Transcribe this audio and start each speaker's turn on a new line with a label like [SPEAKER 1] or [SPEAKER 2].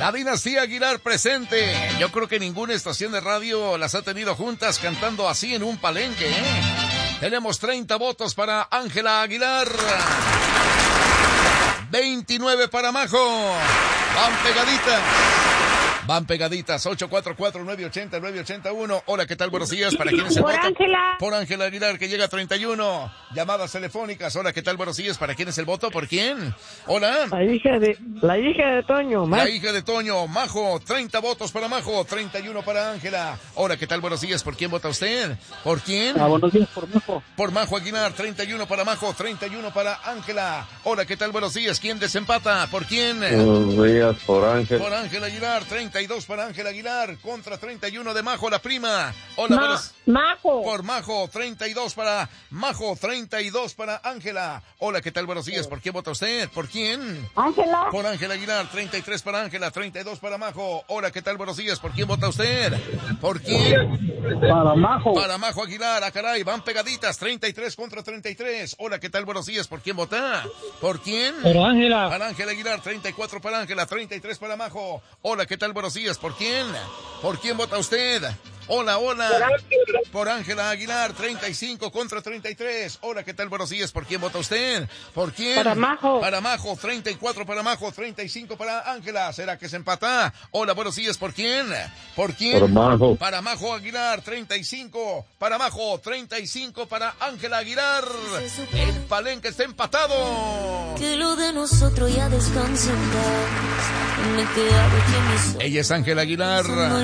[SPEAKER 1] La dinastía Aguilar presente. Yo creo que ninguna estación de radio las ha tenido juntas cantando así en un palenque, ¿eh? Tenemos 30 votos para Ángela Aguilar. 29 para Majo. Van pegaditas, 844-980-981. Hola, ¿qué tal? Buenos días. ¿Para quién es el voto?
[SPEAKER 2] Ángela.
[SPEAKER 1] Por Ángela Aguilar, que llega a 31. Llamadas telefónicas. Hola, ¿qué tal? Buenos días. ¿Para quién es el voto? ¿Por quién? Hola.
[SPEAKER 2] La hija de Toño.
[SPEAKER 1] La hija de Toño, Majo. 30 votos para Majo, 31 para Ángela. Hola, ¿qué tal? Buenos días. ¿Por quién vota usted? ¿Por quién?
[SPEAKER 2] Buenos días, por Majo.
[SPEAKER 1] Por Majo Aguilar, 31 para Majo, 31 para Ángela. Hola, ¿qué tal? Buenos días. ¿Quién desempata? ¿Por quién?
[SPEAKER 3] Buenos días, por Ángel.
[SPEAKER 1] Por Ángela Aguilar, 32 para Ángela Aguilar, contra 31 de Majo, la prima. Hola,
[SPEAKER 2] Majo.
[SPEAKER 1] Por Majo, 32 para Majo, 32 para Ángela. Hola, ¿qué tal? Buenos días. ¿Por quién vota usted? ¿Por quién?
[SPEAKER 2] Ángela.
[SPEAKER 1] Por Ángela Aguilar, 33 para Ángela, 32 para Majo. Hola, ¿qué tal? Buenos días. ¿Por quién vota usted? ¿Por quién?
[SPEAKER 2] Para Majo.
[SPEAKER 1] Para Majo Aguilar. Ah, caray, van pegaditas, 33 contra 33. Hola, ¿qué tal? Buenos días. ¿Por quién vota? ¿Por quién?
[SPEAKER 2] Por Ángela.
[SPEAKER 1] Para Ángela Aguilar, 34 para Ángela, 33 para Majo. Hola, ¿qué tal? Buenos días. ¿Por quién? ¿Por quién vota usted? Hola. Por Ángela Aguilar, 35 contra 33. Hola, ¿qué tal? Buenos días. ¿Por quién vota usted? ¿Por quién?
[SPEAKER 2] Para Majo.
[SPEAKER 1] Para Majo, 34 para Majo, 35 para Ángela. ¿Será que se empata? Hola, buenos días. ¿Por quién? ¿Por quién?
[SPEAKER 3] Por Majo.
[SPEAKER 1] Para Majo Aguilar, 35 para Majo, 35 para Ángela Aguilar. El palenque está empatado.
[SPEAKER 4] Que lo de nosotros ya descanse en paz. Me he quedado aquí en mi
[SPEAKER 1] Ella es Ángela Aguilar.